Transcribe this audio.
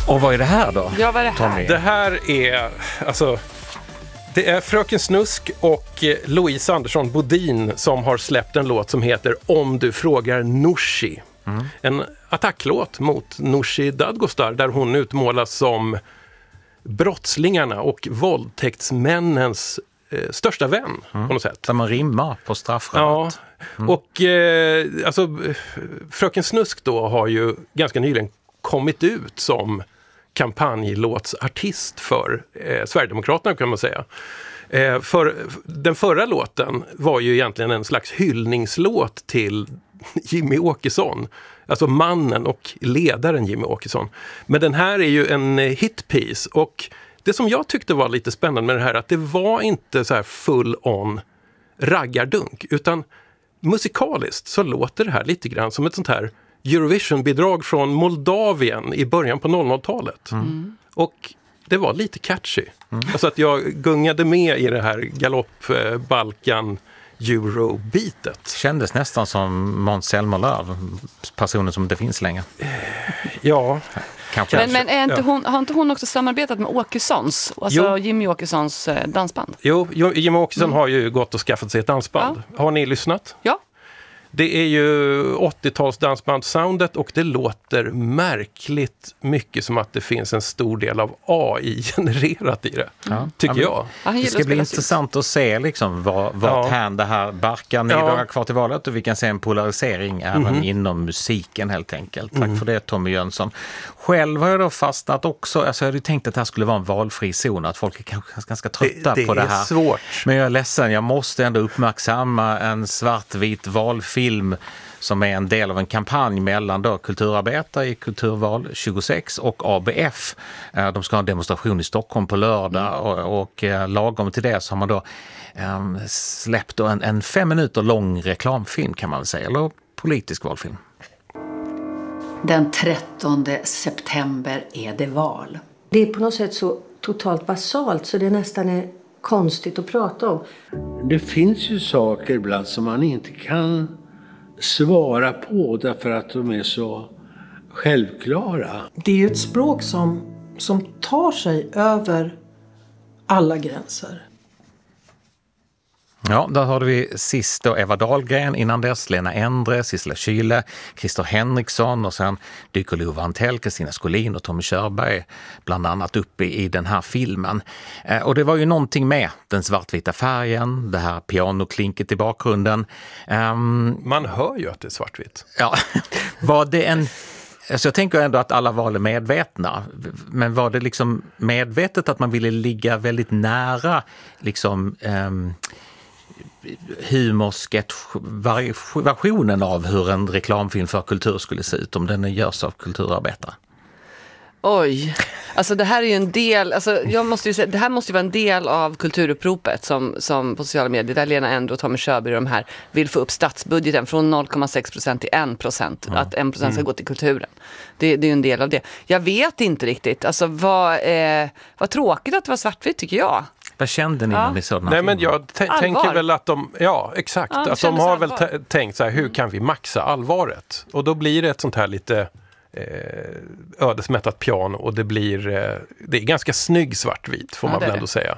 Och vad är det här då? Ja, vad är det här? Tommy? Det här är, alltså, det är Fröken Snusk och Louise Andersson Bodin som har släppt en låt som heter Om du frågar Nooshi. En attacklåt mot Nooshi Dadgostar där hon utmålas som brottslingarna och våldtäktsmännens största vän på något sätt. Där man rimmar på straffrabatt. Ja, och alltså, Fröken Snusk då har ju ganska nyligen kommit ut som kampanjlåtsartist för Sverigedemokraterna kan man säga. För den förra låten var ju egentligen en slags hyllningslåt till Jimmy Åkesson. Alltså mannen och ledaren Jimmy Åkesson. Men den här är ju en hitpiece och det som jag tyckte var lite spännande med det här att det var inte så här full on raggardunk utan musikaliskt så låter det här lite grann som ett sånt här Eurovision-bidrag från Moldavien i början på 00-talet. Och det var lite catchy. Alltså att jag gungade med i det här galopp-balkan Euro-bitet. Kändes nästan som Måns Zelmerlöw, personen som inte finns längre. Ja. Kanske. Men är inte har inte hon också samarbetat med Åkessons? Alltså Jimmy Åkessons dansband? Jo, Jimmy Åkesson har ju gått och skaffat sig ett dansband. Ja. Har ni lyssnat? Ja. Det är ju 80-tals dansbandssoundet och det låter märkligt mycket som att det finns en stor del av AI-genererat i det, tycker jag. Det ska bli intressant att se liksom vart hän det här barkar 9 dagar kvar till valet och vi kan se en polarisering även inom musiken helt enkelt. Tack för det Tommy Jönsson. Själv har jag då fastnat också, alltså jag hade tänkt att det här skulle vara en valfri zon, att folk är kanske ganska trötta på det här. Det är svårt. Men jag är ledsen, jag måste ändå uppmärksamma en svartvit valfilm som är en del av en kampanj mellan då kulturarbetare i Kulturval 26 och ABF. De ska ha en demonstration i Stockholm på lördag och lagom till det så har man då släppt då en 5 minuter lång reklamfilm kan man väl säga, eller politisk valfilm. Den 13 september är det val. Det är på något sätt så totalt basalt så det nästan är konstigt att prata om. Det finns ju saker ibland som man inte kan svara på därför att de är så självklara. Det är ju ett språk som tar sig över alla gränser. Ja, där hörde vi sist då Eva Dahlgren, innan dess Lena Endre, Sissela Kyle, Christer Henriksson och sen dyker Lova Antell, Kristina Skolin och Tommy Körberg bland annat uppe i den här filmen. Och det var ju någonting med den svartvita färgen, det här pianoklinket i bakgrunden. Man hör ju att det är svartvitt. Ja, var det en... Alltså jag tänker ändå att alla val är medvetna, men var det liksom medvetet att man ville ligga väldigt nära liksom humorsketch-versionen av hur en reklamfilm för kultur skulle se ut om den görs av kulturarbetare? Oj, alltså det här är ju en del, alltså jag måste ju säga, det här måste ju vara en del av kulturuppropet som på sociala medier, där Lena Endre och Tommy Körberg och de här vill få upp statsbudgeten från 0,6% till 1%, att 1% ska gå till kulturen. Det är ju en del av det. Jag vet inte riktigt, alltså vad tråkigt att det var svartvitt tycker jag. Vad kände ni när ni såg den här Nej, filmen? men jag tänker väl att de, exakt, att de har väl tänkt så här, hur kan vi maxa allvaret? Och då blir det ett sånt här lite ödesmättat piano och det är ganska snygg svartvit får man väl ändå säga.